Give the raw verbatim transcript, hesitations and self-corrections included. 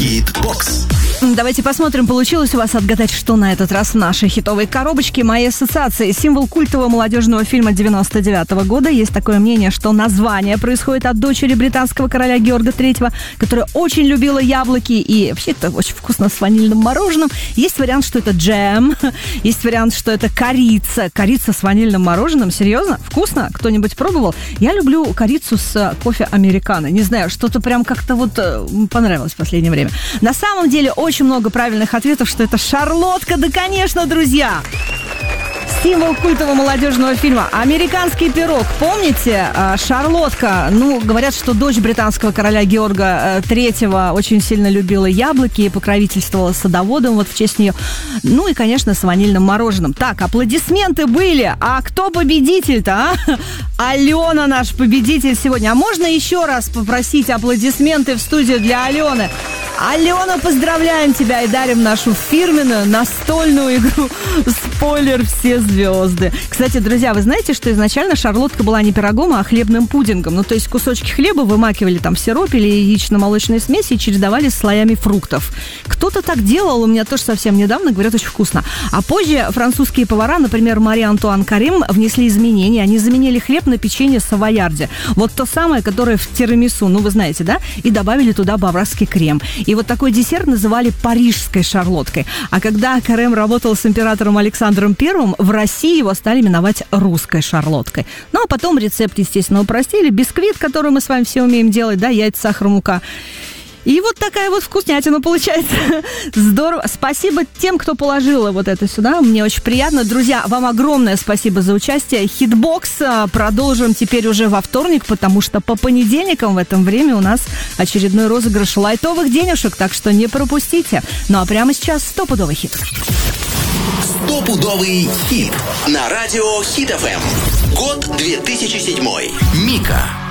Хит-бокс. Давайте посмотрим, получилось у вас отгадать, что на этот раз в нашей хитовой коробочке. Мои ассоциации. Символ культового молодежного фильма девяносто девятого года. Есть такое мнение, что название происходит от дочери британского короля Георга третьего, которая очень любила яблоки и вообще это очень вкусно с ванильным мороженым. Есть вариант, что это джем. Есть вариант, что это корица. Корица с ванильным мороженым. Серьезно? Вкусно? Кто-нибудь пробовал? Я люблю корицу с кофе американо. Не знаю, что-то прям как-то вот понравилось в последнее время. На самом деле, очень Очень много правильных ответов, что это шарлотка. Да, конечно, друзья! Символ культового молодежного фильма «Американский пирог». Помните? Шарлотка. Ну, говорят, что дочь британского короля Георга третьего очень сильно любила яблоки и покровительствовала садоводам вот в честь нее. Ну и, конечно, с ванильным мороженым. Так, аплодисменты были. А кто победитель-то, а? Алена наш победитель сегодня. А можно еще раз попросить аплодисменты в студию для Алены? Алена, поздравляем тебя и дарим нашу фирменную настольную игру «Спойлер. Все звезды». Кстати, друзья, вы знаете, что изначально шарлотка была не пирогом, а хлебным пудингом. Ну, то есть кусочки хлеба вымакивали там в сироп или яично-молочной смеси и чередовали с слоями фруктов. Кто-то так делал, у меня тоже совсем недавно, говорят, очень вкусно. А позже французские повара, например, Мари Антуан Карим, внесли изменения. Они заменили хлеб на печенье савойярди. Вот то самое, которое в тирамису, ну, вы знаете, да? И добавили туда баварский крем. И вот такой десерт называли парижской шарлоткой. А когда Карем работал с императором Александром Первым, в России его стали именовать русской шарлоткой. Ну, а потом рецепт, естественно, упростили. Бисквит, который мы с вами все умеем делать, да, яйца, сахар, мука. И вот такая вот вкуснятина получается. Здорово. Спасибо тем, кто положил вот это сюда. Мне очень приятно. Друзья, вам огромное спасибо за участие. Хитбокс продолжим теперь уже во вторник, потому что по понедельникам в этом время у нас очередной розыгрыш лайтовых денежек, так что не пропустите. Ну а прямо сейчас стопудовый хит. Стопудовый хит на радио Хит эф эм. Год две тысячи седьмой. Мика.